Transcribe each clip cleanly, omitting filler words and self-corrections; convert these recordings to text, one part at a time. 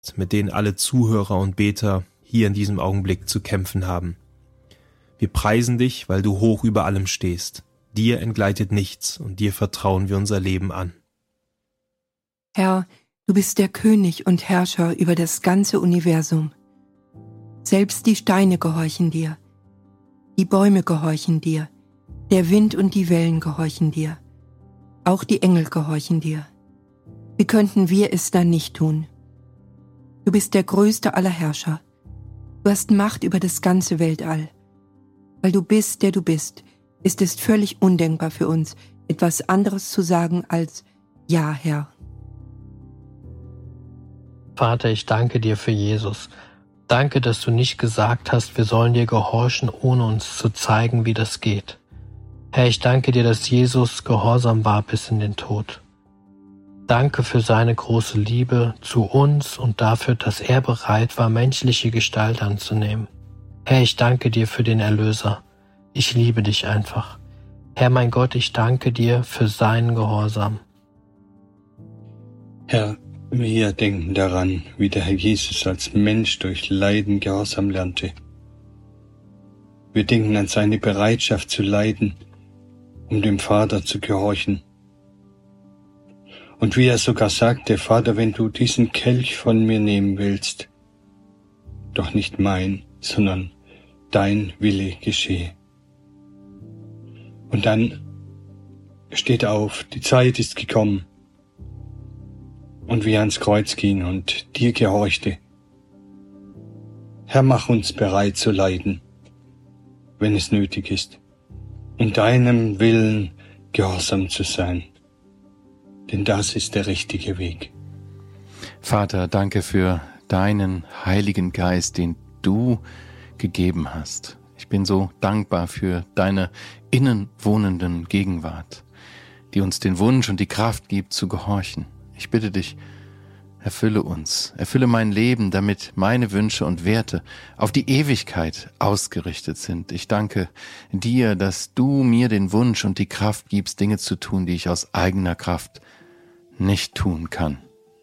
mit denen alle Zuhörer und Beter hier in diesem Augenblick zu kämpfen haben. Wir preisen dich, weil du hoch über allem stehst. Dir entgleitet nichts und dir vertrauen wir unser Leben an. Herr, du bist der König und Herrscher über das ganze Universum. Selbst die Steine gehorchen dir, die Bäume gehorchen dir, der Wind und die Wellen gehorchen dir, auch die Engel gehorchen dir. Wie könnten wir es dann nicht tun? Du bist der größte aller Herrscher. Du hast Macht über das ganze Weltall. Weil du bist, der du bist, ist es völlig undenkbar für uns, etwas anderes zu sagen als Ja, Herr. Vater, ich danke dir für Jesus. Danke, dass du nicht gesagt hast, wir sollen dir gehorchen, ohne uns zu zeigen, wie das geht. Herr, ich danke dir, dass Jesus gehorsam war bis in den Tod. Danke für seine große Liebe zu uns und dafür, dass er bereit war, menschliche Gestalt anzunehmen. Herr, ich danke dir für den Erlöser. Ich liebe dich einfach. Herr, mein Gott, ich danke dir für seinen Gehorsam. Herr, wir denken daran, wie der Herr Jesus als Mensch durch Leiden Gehorsam lernte. Wir denken an seine Bereitschaft zu leiden, um dem Vater zu gehorchen. Und wie er sogar sagte, Vater, wenn du diesen Kelch von mir nehmen willst, doch nicht mein, sondern dein Wille geschehe. Und dann steht auf, die Zeit ist gekommen. Und wie er ans Kreuz ging und dir gehorchte. Herr, mach uns bereit zu leiden, wenn es nötig ist, um deinem Willen gehorsam zu sein. Denn das ist der richtige Weg. Vater, danke für deinen Heiligen Geist, den du gegeben hast. Ich bin so dankbar für deine innenwohnenden Gegenwart, die uns den Wunsch und die Kraft gibt, zu gehorchen. Ich bitte dich, erfülle uns, erfülle mein Leben, damit meine Wünsche und Werte auf die Ewigkeit ausgerichtet sind. Ich danke dir, dass du mir den Wunsch und die Kraft gibst, Dinge zu tun, die ich aus eigener Kraft nicht tun kann.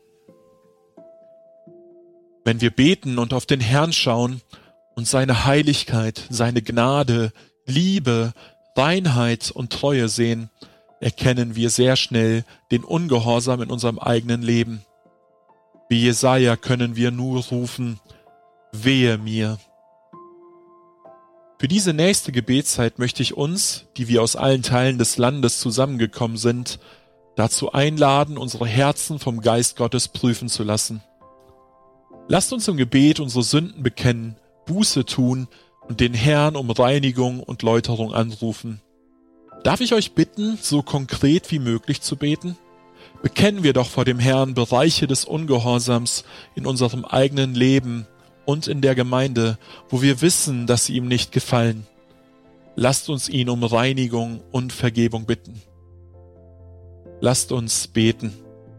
Wenn wir beten und auf den Herrn schauen und seine Heiligkeit, seine Gnade, Liebe, Reinheit und Treue sehen, erkennen wir sehr schnell den Ungehorsam in unserem eigenen Leben. Wie Jesaja können wir nur rufen, wehe mir. Für diese nächste Gebetszeit möchte ich uns, die wir aus allen Teilen des Landes zusammengekommen sind, dazu einladen, unsere Herzen vom Geist Gottes prüfen zu lassen. Lasst uns im Gebet unsere Sünden bekennen, Buße tun und den Herrn um Reinigung und Läuterung anrufen. Darf ich euch bitten, so konkret wie möglich zu beten? Bekennen wir doch vor dem Herrn Bereiche des Ungehorsams in unserem eigenen Leben und in der Gemeinde, wo wir wissen, dass sie ihm nicht gefallen. Lasst uns ihn um Reinigung und Vergebung bitten. Lasst uns beten.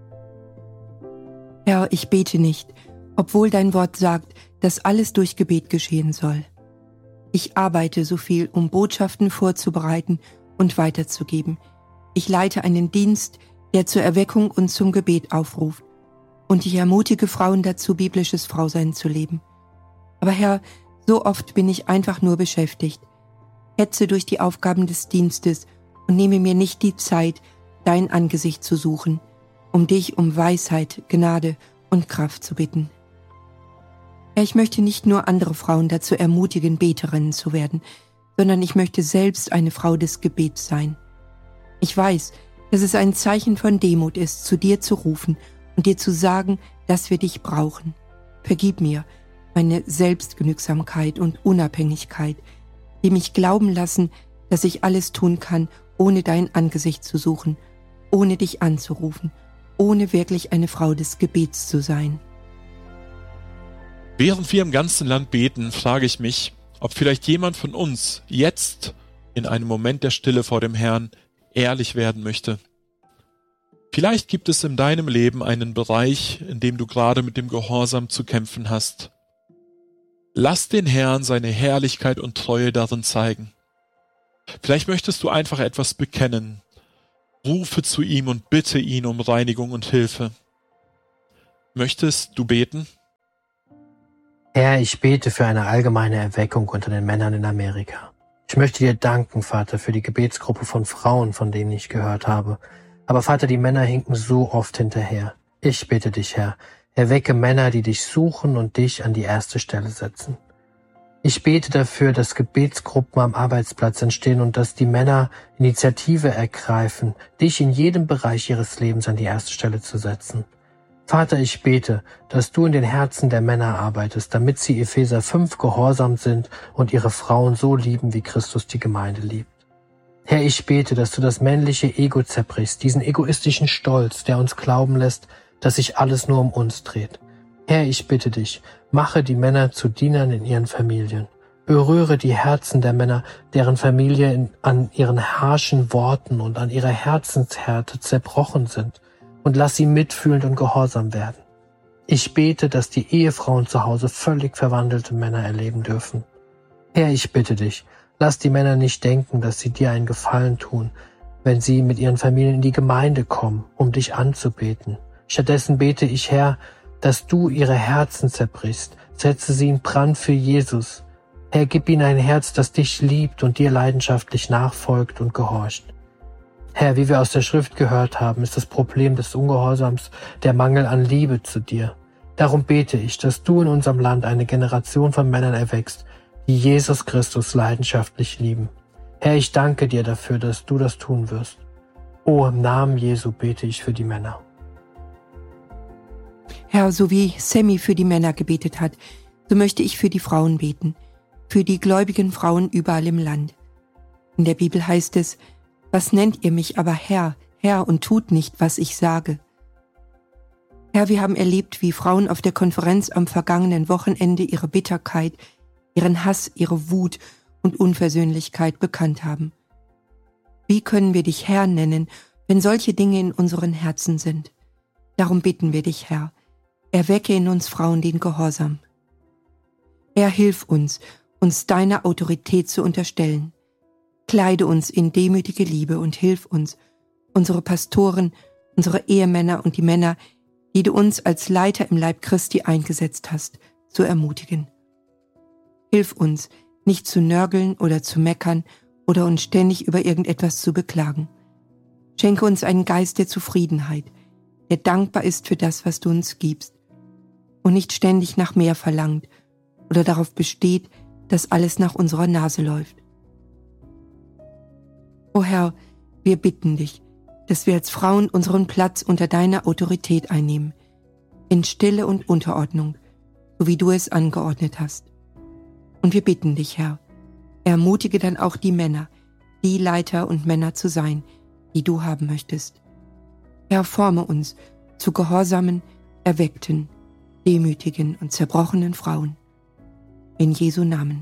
Herr, ich bete nicht, obwohl dein Wort sagt, dass alles durch Gebet geschehen soll. Ich arbeite so viel, um Botschaften vorzubereiten und weiterzugeben. Ich leite einen Dienst, der zur Erweckung und zum Gebet aufruft. Und ich ermutige Frauen dazu, biblisches Frausein zu leben. Aber Herr, so oft bin ich einfach nur beschäftigt, hetze durch die Aufgaben des Dienstes und nehme mir nicht die Zeit, dein Angesicht zu suchen, um dich um Weisheit, Gnade und Kraft zu bitten. Herr, ich möchte nicht nur andere Frauen dazu ermutigen, Beterinnen zu werden, sondern ich möchte selbst eine Frau des Gebets sein. Ich weiß, dass es ein Zeichen von Demut ist, zu dir zu rufen und dir zu sagen, dass wir dich brauchen. Vergib mir meine Selbstgenügsamkeit und Unabhängigkeit, die mich glauben lassen, dass ich alles tun kann, ohne dein Angesicht zu suchen, ohne dich anzurufen, ohne wirklich eine Frau des Gebets zu sein. Während wir im ganzen Land beten, frage ich mich, ob vielleicht jemand von uns jetzt in einem Moment der Stille vor dem Herrn ehrlich werden möchte. Vielleicht gibt es in deinem Leben einen Bereich, in dem du gerade mit dem Gehorsam zu kämpfen hast. Lass den Herrn seine Herrlichkeit und Treue darin zeigen. Vielleicht möchtest du einfach etwas bekennen. Rufe zu ihm und bitte ihn um Reinigung und Hilfe. Möchtest du beten? Herr, ich bete für eine allgemeine Erweckung unter den Männern in Amerika. Ich möchte dir danken, Vater, für die Gebetsgruppe von Frauen, von denen ich gehört habe. Aber Vater, die Männer hinken so oft hinterher. Ich bitte dich, Herr, erwecke Männer, die dich suchen und dich an die erste Stelle setzen. Ich bete dafür, dass Gebetsgruppen am Arbeitsplatz entstehen und dass die Männer Initiative ergreifen, dich in jedem Bereich ihres Lebens an die erste Stelle zu setzen. Vater, ich bete, dass du in den Herzen der Männer arbeitest, damit sie Epheser 5 gehorsam sind und ihre Frauen so lieben, wie Christus die Gemeinde liebt. Herr, ich bete, dass du das männliche Ego zerbrichst, diesen egoistischen Stolz, der uns glauben lässt, dass sich alles nur um uns dreht. Herr, ich bitte dich, mache die Männer zu Dienern in ihren Familien. Berühre die Herzen der Männer, deren Familie an ihren harschen Worten und an ihrer Herzenshärte zerbrochen sind, und lass sie mitfühlend und gehorsam werden. Ich bete, dass die Ehefrauen zu Hause völlig verwandelte Männer erleben dürfen. Herr, ich bitte dich, lass die Männer nicht denken, dass sie dir einen Gefallen tun, wenn sie mit ihren Familien in die Gemeinde kommen, um dich anzubeten. Stattdessen bete ich, Herr, dass du ihre Herzen zerbrichst, setze sie in Brand für Jesus. Herr, gib ihnen ein Herz, das dich liebt und dir leidenschaftlich nachfolgt und gehorcht. Herr, wie wir aus der Schrift gehört haben, ist das Problem des Ungehorsams der Mangel an Liebe zu dir. Darum bete ich, dass du in unserem Land eine Generation von Männern erweckst, die Jesus Christus leidenschaftlich lieben. Herr, ich danke dir dafür, dass du das tun wirst. Oh, im Namen Jesu bete ich für die Männer. Herr, so wie Sammy für die Männer gebetet hat, so möchte ich für die Frauen beten, für die gläubigen Frauen überall im Land. In der Bibel heißt es: Was nennt ihr mich aber Herr, Herr, und tut nicht, was ich sage? Herr, wir haben erlebt, wie Frauen auf der Konferenz am vergangenen Wochenende ihre Bitterkeit, ihren Hass, ihre Wut und Unversöhnlichkeit bekannt haben. Wie können wir dich Herr nennen, wenn solche Dinge in unseren Herzen sind? Darum bitten wir dich, Herr, erwecke in uns Frauen den Gehorsam. Herr, hilf uns, uns deiner Autorität zu unterstellen. Kleide uns in demütige Liebe und hilf uns, unsere Pastoren, unsere Ehemänner und die Männer, die du uns als Leiter im Leib Christi eingesetzt hast, zu ermutigen. Hilf uns, nicht zu nörgeln oder zu meckern oder uns ständig über irgendetwas zu beklagen. Schenke uns einen Geist der Zufriedenheit, der dankbar ist für das, was du uns gibst und nicht ständig nach mehr verlangt oder darauf besteht, dass alles nach unserer Nase läuft. O Herr, wir bitten dich, dass wir als Frauen unseren Platz unter deiner Autorität einnehmen, in Stille und Unterordnung, so wie du es angeordnet hast. Und wir bitten dich, Herr, ermutige dann auch die Männer, die Leiter und Männer zu sein, die du haben möchtest. Herr, forme uns zu gehorsamen, erweckten, demütigen und zerbrochenen Frauen. In Jesu Namen.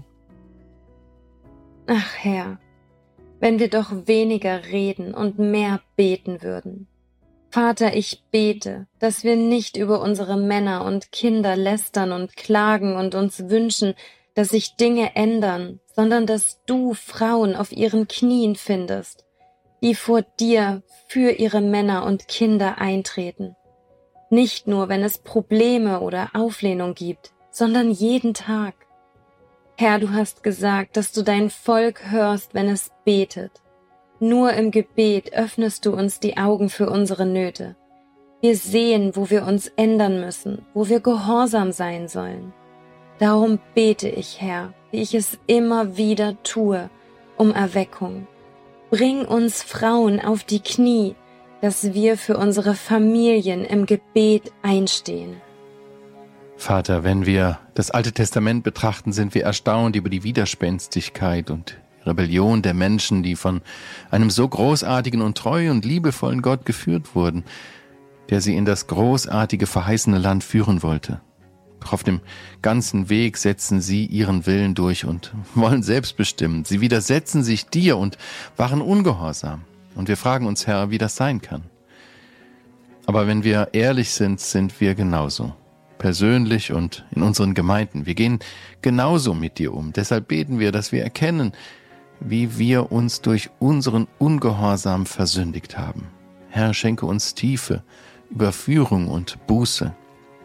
Ach Herr, wenn wir doch weniger reden und mehr beten würden. Vater, ich bete, dass wir nicht über unsere Männer und Kinder lästern und klagen und uns wünschen, dass sich Dinge ändern, sondern dass du Frauen auf ihren Knien findest, die vor dir für ihre Männer und Kinder eintreten. Nicht nur, wenn es Probleme oder Auflehnung gibt, sondern jeden Tag. Herr, du hast gesagt, dass du dein Volk hörst, wenn es betet. Nur im Gebet öffnest du uns die Augen für unsere Nöte. Wir sehen, wo wir uns ändern müssen, wo wir gehorsam sein sollen. Darum bete ich, Herr, wie ich es immer wieder tue, um Erweckung. Bring uns Frauen auf die Knie, dass wir für unsere Familien im Gebet einstehen. Vater, wenn wir das Alte Testament betrachten, sind wir erstaunt über die Widerspenstigkeit und Rebellion der Menschen, die von einem so großartigen und treu und liebevollen Gott geführt wurden, der sie in das großartige verheißene Land führen wollte. Doch auf dem ganzen Weg setzen sie ihren Willen durch und wollen selbst bestimmen. Sie widersetzen sich dir und waren ungehorsam. Und wir fragen uns, Herr, wie das sein kann. Aber wenn wir ehrlich sind, sind wir genauso. Persönlich und in unseren Gemeinden. Wir gehen genauso mit dir um. Deshalb beten wir, dass wir erkennen, wie wir uns durch unseren Ungehorsam versündigt haben. Herr, schenke uns Tiefe, Überführung und Buße.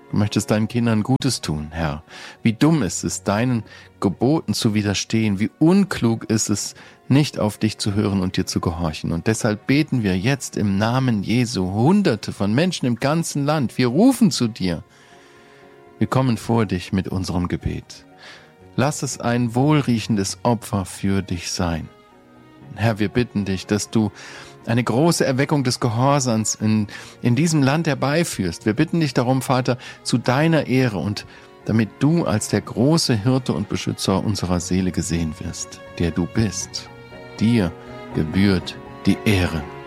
Du möchtest deinen Kindern Gutes tun, Herr. Wie dumm ist es, deinen Geboten zu widerstehen. Wie unklug ist es, nicht auf dich zu hören und dir zu gehorchen. Und deshalb beten wir jetzt im Namen Jesu Hunderte von Menschen im ganzen Land. Wir rufen zu dir. Wir kommen vor dich mit unserem Gebet. Lass es ein wohlriechendes Opfer für dich sein. Herr, wir bitten dich, dass du eine große Erweckung des Gehorsams in diesem Land herbeiführst. Wir bitten dich darum, Vater, zu deiner Ehre und damit du als der große Hirte und Beschützer unserer Seele gesehen wirst, der du bist. Dir gebührt die Ehre.